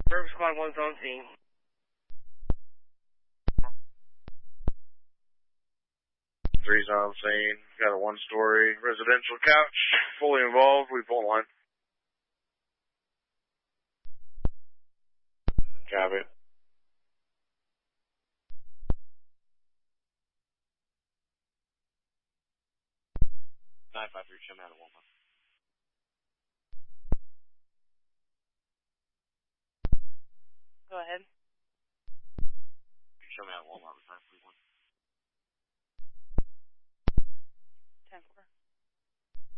Service Squad 1's on scene. Three's on scene. Got a one-story residential couch, fully involved. We pull line. Copy. 953, Chim out of 1-1.